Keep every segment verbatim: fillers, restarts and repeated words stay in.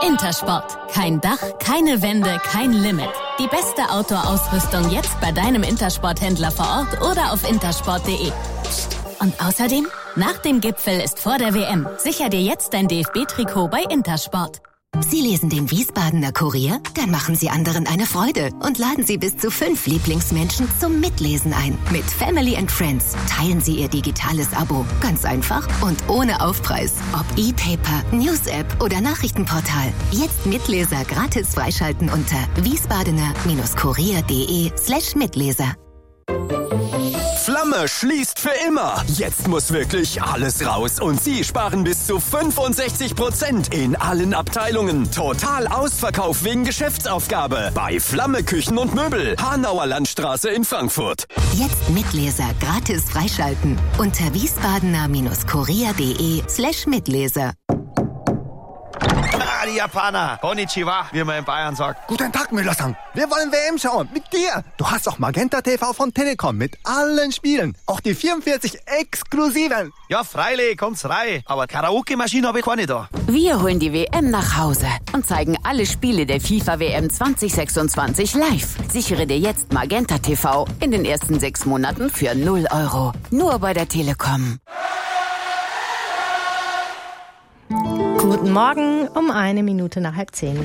Intersport. Kein Dach, keine Wände, kein Limit. Die beste Outdoor-Ausrüstung jetzt bei deinem Intersport-Händler vor Ort oder auf intersport punkt de. Und außerdem, nach dem Gipfel ist vor der W M. Sicher dir jetzt dein D F B-Trikot bei Intersport. Sie lesen den Wiesbadener Kurier? Dann machen Sie anderen eine Freude und laden Sie bis zu fünf Lieblingsmenschen zum Mitlesen ein. Mit Family and Friends teilen Sie Ihr digitales Abo. Ganz einfach und ohne Aufpreis. Ob E-Paper, News-App oder Nachrichtenportal. Jetzt Mitleser gratis freischalten unter wiesbadener-kurier.de slash Mitleser. Flamme schließt für immer. Jetzt muss wirklich alles raus und Sie sparen bis zu fünfundsechzig Prozent in allen Abteilungen. Total Ausverkauf wegen Geschäftsaufgabe bei Flamme Küchen und Möbel, Hanauer Landstraße in Frankfurt. Jetzt Mitleser gratis freischalten unter wiesbadener-kurier.de slash Mitleser. Ah, die Japaner. Konnichiwa, wie man in Bayern sagt. Guten Tag, Müller-san. Wir wollen W M schauen. Mit dir. Du hast doch Magenta T V von Telekom mit allen Spielen. Auch die vierundvierzig exklusiven. Ja, freilich, kommt's rein. Aber Karaoke-Maschine habe ich keine da. Wir holen die W M nach Hause und zeigen alle Spiele der FIFA W M zwanzig sechsundzwanzig live. Sichere dir jetzt Magenta T V in den ersten sechs Monaten für null Euro. Nur bei der Telekom. Guten Morgen, um eine Minute nach halb zehn.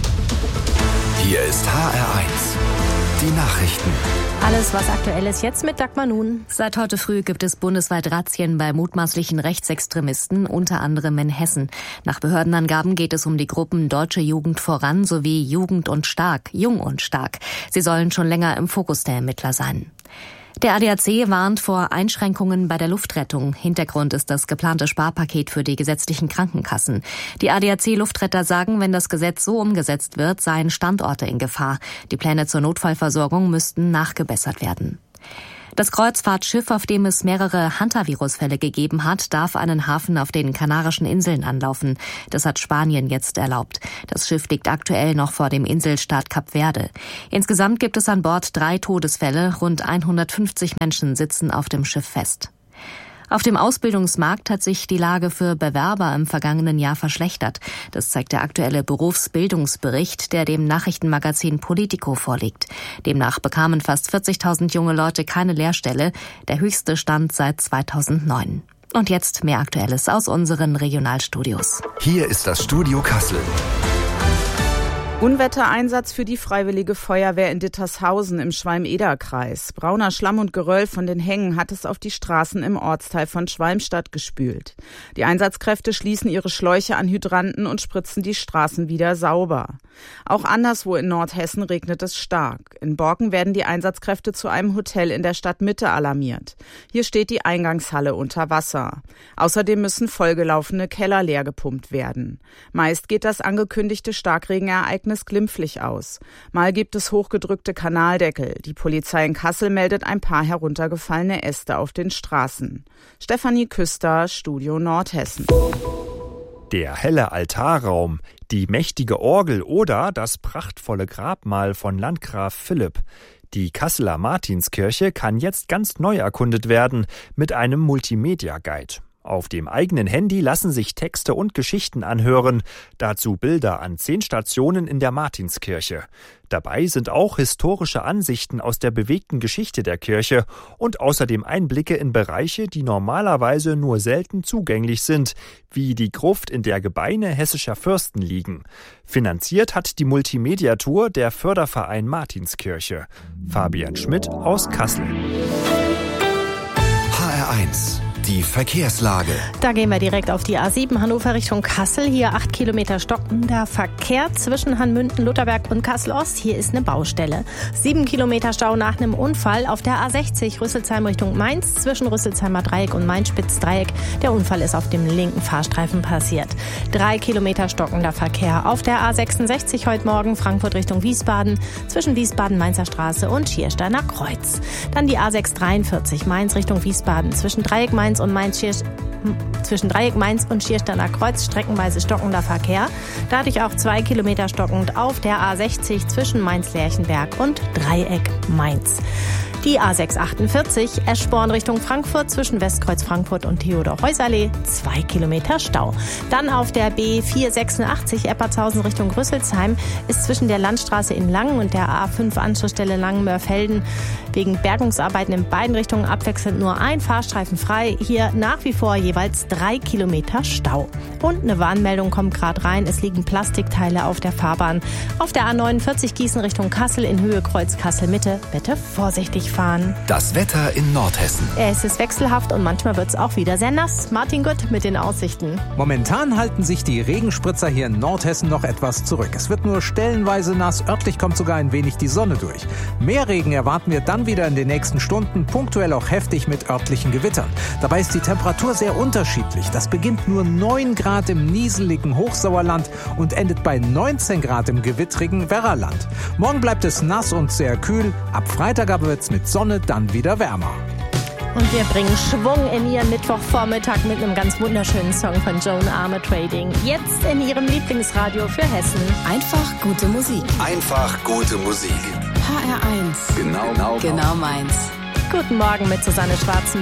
Hier ist H R eins, die Nachrichten. Alles, was aktuell ist, jetzt mit Dagmar Nun. Seit heute früh gibt es bundesweit Razzien bei mutmaßlichen Rechtsextremisten, unter anderem in Hessen. Nach Behördenangaben geht es um die Gruppen Deutsche Jugend voran sowie Jugend und Stark, Jung und Stark. Sie sollen schon länger im Fokus der Ermittler sein. Der A D A C warnt vor Einschränkungen bei der Luftrettung. Hintergrund ist das geplante Sparpaket für die gesetzlichen Krankenkassen. Die A D A C-Luftretter sagen, wenn das Gesetz so umgesetzt wird, seien Standorte in Gefahr. Die Pläne zur Notfallversorgung müssten nachgebessert werden. Das Kreuzfahrtschiff, auf dem es mehrere Hantavirus-Fälle gegeben hat, darf einen Hafen auf den Kanarischen Inseln anlaufen. Das hat Spanien jetzt erlaubt. Das Schiff liegt aktuell noch vor dem Inselstaat Kap Verde. Insgesamt gibt es an Bord drei Todesfälle. Rund hundertfünfzig Menschen sitzen auf dem Schiff fest. Auf dem Ausbildungsmarkt hat sich die Lage für Bewerber im vergangenen Jahr verschlechtert. Das zeigt der aktuelle Berufsbildungsbericht, der dem Nachrichtenmagazin Politico vorliegt. Demnach bekamen fast vierzigtausend junge Leute keine Lehrstelle, der höchste Stand seit zweitausendneun. Und jetzt mehr Aktuelles aus unseren Regionalstudios. Hier ist das Studio Kassel. Unwettereinsatz für die Freiwillige Feuerwehr in Dittershausen im Schwalm-Eder-Kreis. Brauner Schlamm und Geröll von den Hängen hat es auf die Straßen im Ortsteil von Schwalmstadt gespült. Die Einsatzkräfte schließen ihre Schläuche an Hydranten und spritzen die Straßen wieder sauber. Auch anderswo in Nordhessen regnet es stark. In Borken werden die Einsatzkräfte zu einem Hotel in der Stadtmitte alarmiert. Hier steht die Eingangshalle unter Wasser. Außerdem müssen vollgelaufene Keller leer gepumpt werden. Meist geht das angekündigte Starkregenereignis glimpflich aus. Mal gibt es hochgedrückte Kanaldeckel. Die Polizei in Kassel meldet ein paar heruntergefallene Äste auf den Straßen. Stefanie Küster, Studio Nordhessen. Der helle Altarraum, die mächtige Orgel oder das prachtvolle Grabmal von Landgraf Philipp. Die Kasseler Martinskirche kann jetzt ganz neu erkundet werden mit einem Multimedia-Guide. Auf dem eigenen Handy lassen sich Texte und Geschichten anhören, dazu Bilder an zehn Stationen in der Martinskirche. Dabei sind auch historische Ansichten aus der bewegten Geschichte der Kirche und außerdem Einblicke in Bereiche, die normalerweise nur selten zugänglich sind, wie die Gruft, in der Gebeine hessischer Fürsten liegen. Finanziert hat die Multimedia-Tour der Förderverein Martinskirche. Fabian Schmidt aus Kassel. H R eins. Die Verkehrslage. Da gehen wir direkt auf die A sieben Hannover Richtung Kassel. Hier acht Kilometer stockender Verkehr zwischen Hanmünden, Lutherberg und Kassel-Ost. Hier ist eine Baustelle. Sieben Kilometer Stau nach einem Unfall auf der A sechzig Rüsselsheim Richtung Mainz zwischen Rüsselsheimer Dreieck und Mainz-Spitz-Dreieck. Der Unfall ist auf dem linken Fahrstreifen passiert. Drei Kilometer stockender Verkehr auf der A sechsundsechzig heute Morgen Frankfurt Richtung Wiesbaden zwischen Wiesbaden-Mainzer Straße und Schiersteiner Kreuz. Dann die A sechshundertdreiundvierzig Mainz Richtung Wiesbaden zwischen Dreieck Mainz und Mainz Schiersteiner Zwischen Dreieck Mainz und Schiersteiner Kreuz streckenweise stockender Verkehr. Dadurch auch zwei Kilometer stockend auf der A sechzig zwischen Mainz-Lerchenberg und Dreieck Mainz. Die A sechs achtundvierzig, Eschborn Richtung Frankfurt zwischen Westkreuz Frankfurt und Theodor-Heuss-Allee, zwei Kilometer Stau. Dann auf der B vierhundertsechsundachtzig, Eppertshausen Richtung Rüsselsheim, ist zwischen der Landstraße in Langen und der A fünf Anschlussstelle Langen-Mörfelden wegen Bergungsarbeiten in beiden Richtungen abwechselnd nur ein Fahrstreifen frei. Hier nach wie vor jeweils drei Kilometer Stau. Und eine Warnmeldung kommt gerade rein. Es liegen Plastikteile auf der Fahrbahn. Auf der A neunundvierzig Gießen Richtung Kassel in Höhe Kreuz Kassel-Mitte. Bitte vorsichtig fahren. Das Wetter in Nordhessen. Es ist wechselhaft und manchmal wird es auch wieder sehr nass. Martin Gütt mit den Aussichten. Momentan halten sich die Regenspritzer hier in Nordhessen noch etwas zurück. Es wird nur stellenweise nass. Örtlich kommt sogar ein wenig die Sonne durch. Mehr Regen erwarten wir dann wieder in den nächsten Stunden. Punktuell auch heftig mit örtlichen Gewittern. Dabei ist die Temperatur sehr unterschiedlich. Das beginnt nur neun Grad im nieseligen Hochsauerland und endet bei neunzehn Grad im gewittrigen Werraland. Morgen bleibt es nass und sehr kühl. Ab Freitag aber wird es mit Sonne dann wieder wärmer. Und wir bringen Schwung in Ihren Mittwochvormittag mit einem ganz wunderschönen Song von Joan Armour Trading. Jetzt in Ihrem Lieblingsradio für Hessen. Einfach gute Musik. Einfach gute Musik. H R eins. Genau, genau, genau meins. Guten Morgen mit Susanne Schwarzenberg.